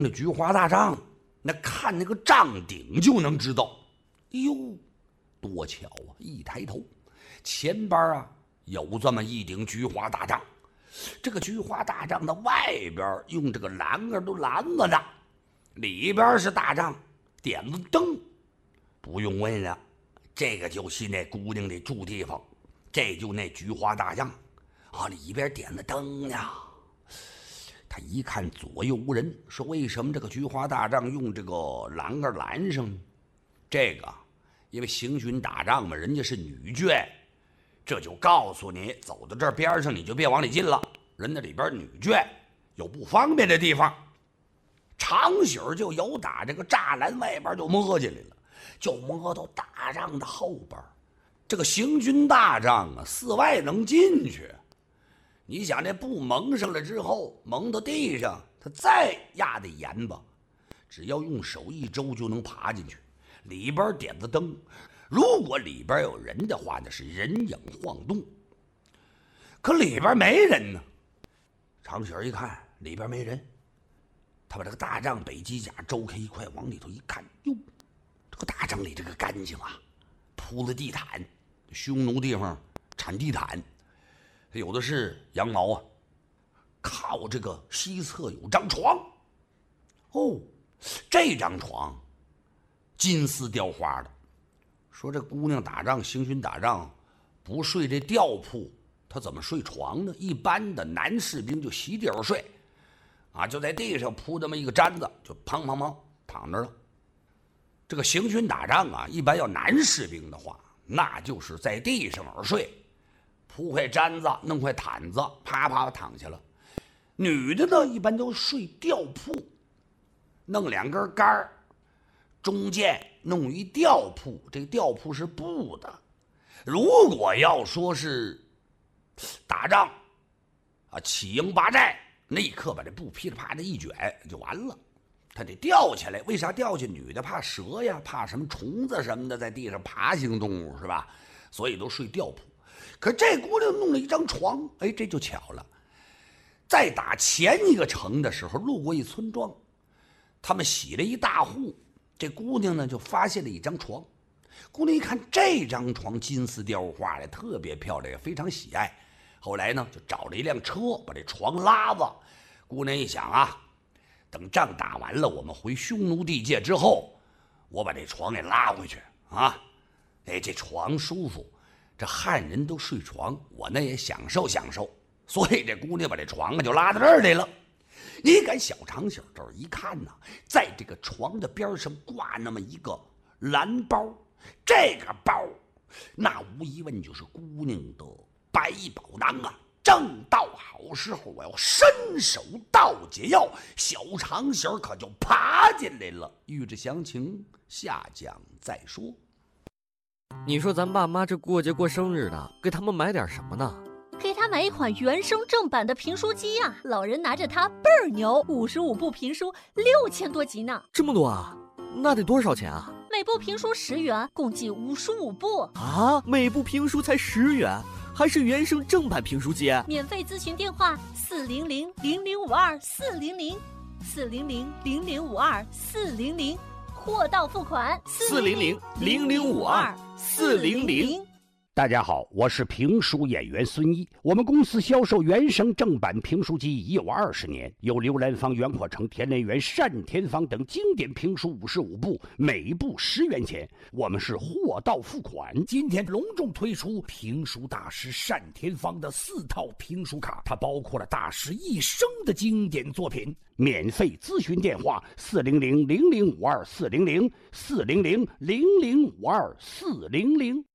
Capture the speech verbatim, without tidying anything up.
那菊花大帐，那看那个帐顶就能知道。哎呦，多巧啊！一抬头，前边啊有这么一顶菊花大帐。这个菊花大帐的外边用这个栏杆都拦着呢，里边是大帐，点了灯。不用问了，这个就是那姑娘的住地方，这就那菊花大帐啊，里边点了灯呢。他一看左右无人，说为什么这个菊花大帐用这个栏杆拦上呢？这个因为行军打仗嘛，人家是女眷，这就告诉你，走到这边上你就别往里进了，人家里边女眷有不方便的地方。长许就由打这个栅栏外边就摸进来了，就摸到大帐的后边。这个行军大帐啊，四外能进去。你想这布蒙上了之后，蒙到地上，它再压得严吧，只要用手一周就能爬进去。里边点着灯，如果里边有人的话，那是人影晃动。可里边没人呢。长许一看里边没人，他把这个大帐北机甲周开一块，往里头一看，哟，这个大帐里这个干净啊，铺了地毯，匈奴地方产地毯。有的是羊毛啊，靠这个西侧有张床。哦，这张床金丝雕花的。说这姑娘打仗行军打仗不睡这吊铺，她怎么睡床呢？一般的男士兵就席地而睡啊，就在地上铺这么一个毡子，就砰砰砰躺着了。这个行军打仗啊，一般要男士兵的话，那就是在地上而睡，铺块毡子，弄块毯子，啪啪躺下了。女的呢，一般都睡吊铺，弄两根杆儿，中间弄一吊铺，这个吊铺是布的。如果要说是打仗啊，起营拔寨，那一刻把这布噼里啪的一卷就完了。他得吊起来，为啥吊起？女的怕蛇呀，怕什么虫子什么的，在地上爬行动物是吧？所以都睡吊铺。可这姑娘弄了一张床，哎，这就巧了。在打前一个城的时候，路过一村庄，他们洗了一大户，这姑娘呢就发现了一张床。姑娘一看这张床金丝雕花的，特别漂亮，也非常喜爱。后来呢就找了一辆车，把这床拉着。姑娘一想啊，等仗打完了，我们回匈奴地界之后，我把这床给拉回去啊。哎，这床舒服，这汉人都睡床，我呢也享受享受。所以这姑娘把这床啊就拉到这儿来了。你敢小长小这儿一看呢，在这个床的边上挂那么一个蓝包，这个包那无疑问就是姑娘的百宝囊啊。正到好时候，我要伸手到解药，小长小可就爬进来了。欲知详情，下讲再说。 你说咱爸妈这过节过生日的，给他们买点什么呢？ 给他买一款原声正版的评书机啊！老人拿着它倍儿牛，五十五部评书，六千多集呢。 这么多啊？那得多少钱啊？ 每部评书十元，共计五十五部啊！每部评书才十元，还是原声正版评书机？ 免费咨询电话：四零零零零五二四零零，四零零零零五二四零零，货到付款。 四零零零零五二四零零。 大家好，我是评书演员孙一。我们公司销售原声正版评书机已有二十年，有刘兰芳、袁阔成、田连元、单田芳等经典评书五十五部，每部十元钱。我们是货到付款。今天隆重推出评书大师单田芳的四套评书卡，它包括了大师一生的经典作品。免费咨询电话：四零零零零五二四零零，四零零零零五二四零零。